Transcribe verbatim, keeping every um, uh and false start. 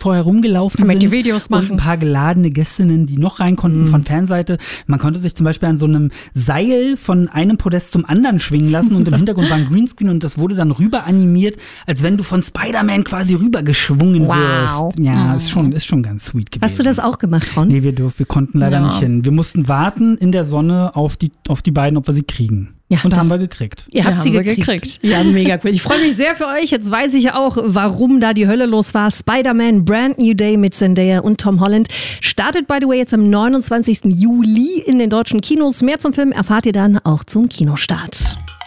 vorher rumgelaufen Kann man sind. die Videos machen. Und ein paar geladene Gästinnen, die noch rein konnten mhm. von Fanseite. Man konnte sich zum Beispiel an so einem Seil von einem Podest zum anderen schwingen lassen und im Hintergrund war ein Greenscreen und das wurde dann rüber animiert, als wenn du von Spider-Man quasi rüber geschwungen wow. wirst. Ja, mhm. ist schon, ist schon ganz sweet gewesen. Hast du das auch gemacht, Ron? Nee, wir, durf, wir konnten leider ja. nicht hin. Wir mussten warten in der Sonne auf die, auf die beiden, ob wir sie kriegen. Ja, und haben wir gekriegt. Ihr habt ja, sie gekriegt. gekriegt. Ja, mega cool. Ich freue mich sehr für euch. Jetzt weiß ich ja auch, warum da die Hölle los war. Spider-Man Brand New Day mit Zendaya und Tom Holland startet, by the way, jetzt am neunundzwanzigsten Juli in den deutschen Kinos. Mehr zum Film erfahrt ihr dann auch zum Kinostart.